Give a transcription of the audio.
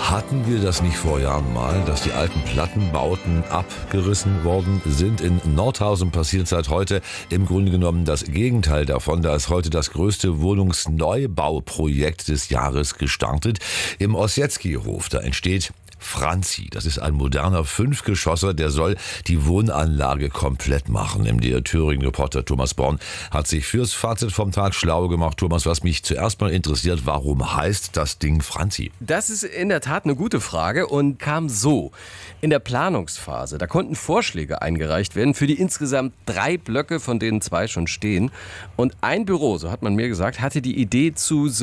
Hatten wir das nicht vor Jahren mal, dass die alten Plattenbauten abgerissen worden sind? In Nordhausen passiert seit heute im Grunde genommen das Gegenteil davon. Da ist heute das größte Wohnungsneubauprojekt des Jahres gestartet. Im Ossietzky-Hof, da entsteht Franzi. Das ist ein moderner Fünfgeschosser, der soll die Wohnanlage komplett machen. MDR Thüringen-Reporter Thomas Born hat sich fürs Fazit vom Tag schlau gemacht. Thomas, was mich zuerst mal interessiert, warum heißt das Ding Franzi? Das ist in der Tat eine gute Frage und kam so. In der Planungsphase, da konnten Vorschläge eingereicht werden für die insgesamt 3 Blöcke, von denen 2 schon stehen. Und ein Büro, so hat man mir gesagt, hatte die Idee zu